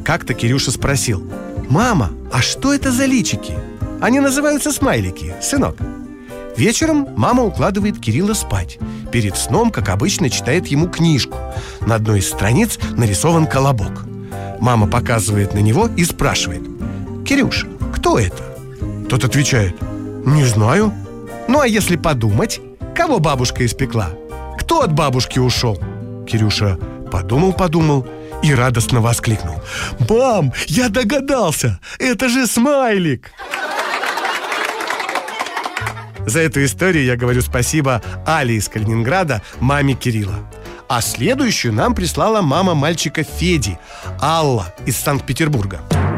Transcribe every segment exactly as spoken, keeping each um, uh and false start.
Как-то Кирюша спросил: «Мама, а что это за личики?» «Они называются смайлики, сынок». Вечером мама укладывает Кирилла спать. Перед сном, как обычно, читает ему книжку. На одной из страниц нарисован колобок. Мама показывает на него и спрашивает: «Кирюша, кто это?» Тот отвечает: «Не знаю». «Ну а если подумать, кого бабушка испекла? Кто от бабушки ушел?» Кирюша подумал-подумал и радостно воскликнул: «Мам, я догадался! Это же смайлик!» За эту историю я говорю спасибо Але из Калининграда, маме Кирилла. А следующую нам прислала мама мальчика Феди, Алла из Санкт-Петербурга.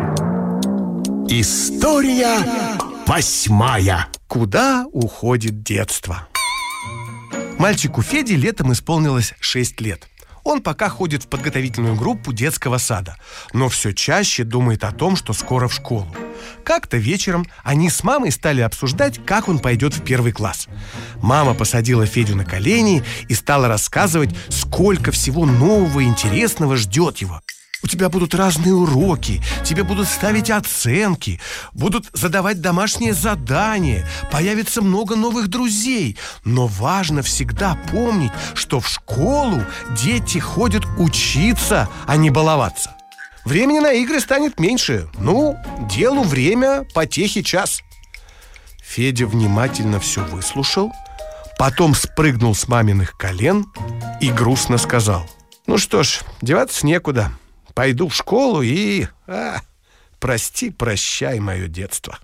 История восьмая. Куда уходит детство? Мальчику Феде летом исполнилось шесть лет. Он пока ходит в подготовительную группу детского сада, но все чаще думает о том, что скоро в школу. Как-то вечером они с мамой стали обсуждать, как он пойдет в первый класс. Мама посадила Федю на колени и стала рассказывать, сколько всего нового и интересного ждет его. У тебя будут разные уроки, тебе будут ставить оценки, будут задавать домашние задания, появится много новых друзей. Но важно всегда помнить, что в школу дети ходят учиться, а не баловаться. Времени на игры станет меньше. Ну, делу время, потехи час. Федя внимательно все выслушал, потом спрыгнул с маминых колен и грустно сказал: «Ну что ж, деваться некуда. Пойду в школу и... А, прости, прощай мое детство».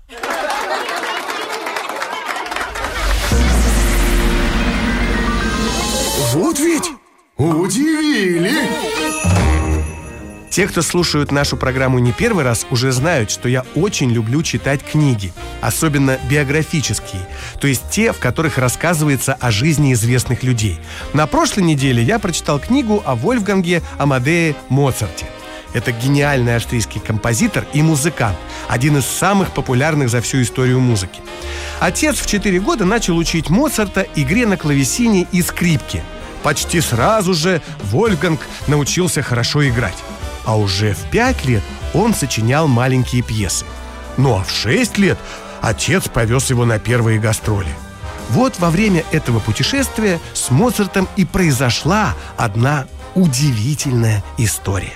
Вот ведь удивили! Те, кто слушают нашу программу не первый раз, уже знают, что я очень люблю читать книги, особенно биографические, то есть те, в которых рассказывается о жизни известных людей. На прошлой неделе я прочитал книгу о Вольфганге Амадее Моцарте. Это гениальный австрийский композитор и музыкант, один из самых популярных за всю историю музыки. Отец в четыре года начал учить Моцарта игре на клавесине и скрипке. Почти сразу же Вольфганг научился хорошо играть. А уже в пять лет он сочинял маленькие пьесы. Ну а в шесть лет отец повез его на первые гастроли. Вот во время этого путешествия с Моцартом и произошла одна удивительная история.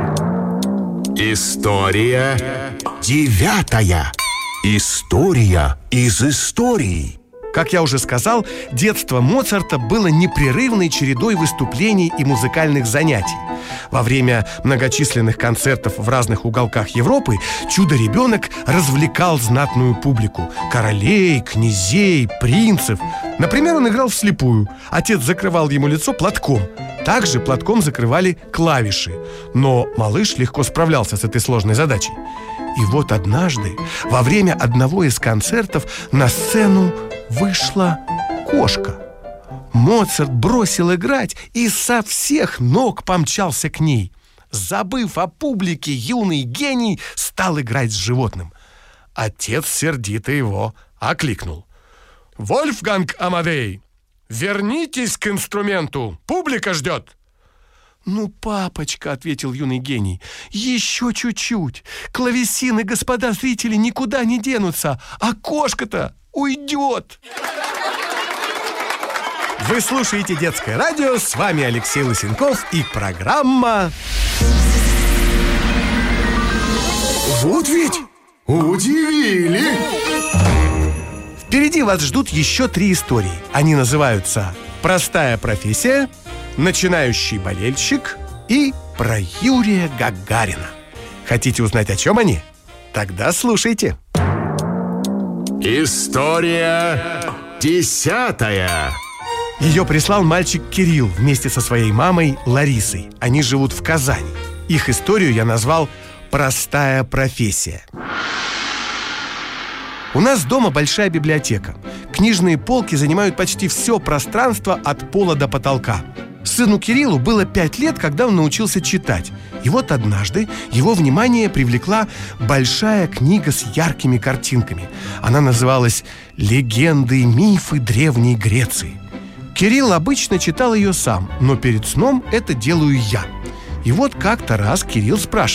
История девятая. История из истории. Как я уже сказал, детство Моцарта было непрерывной чередой выступлений и музыкальных занятий. Во время многочисленных концертов в разных уголках Европы чудо-ребенок развлекал знатную публику – королей, князей, принцев. Например, он играл вслепую. Отец закрывал ему лицо платком. Также платком закрывали клавиши. Но малыш легко справлялся с этой сложной задачей. И вот однажды, во время одного из концертов, на сцену вышла кошка. Моцарт бросил играть и со всех ног помчался к ней. Забыв о публике, юный гений стал играть с животным. Отец сердито его окликнул: «Вольфганг Амадей, вернитесь к инструменту, публика ждет!» «Ну, папочка, — ответил юный гений, — еще чуть-чуть. Клавесины, господа зрители, никуда не денутся, а кошка-то уйдет!» Вы слушаете Детское радио, с вами Алексей Лысенков и программа... Вот ведь удивили! Впереди вас ждут еще три истории. Они называются «Простая профессия», «Начинающий болельщик» и «Про Юрия Гагарина». Хотите узнать, о чем они? Тогда слушайте. История десятая. Ее прислал мальчик Кирилл вместе со своей мамой Ларисой. Они живут в Казани. Их историю я назвал «Простая профессия». У нас дома большая библиотека. Книжные полки занимают почти все пространство от пола до потолка. Сыну Кириллу было пять лет, когда он научился читать. И вот однажды его внимание привлекла большая книга с яркими картинками. Она называлась «Легенды и мифы Древней Греции». Кирилл обычно читал ее сам, но перед сном это делаю я. И вот как-то раз Кирилл спрашивает: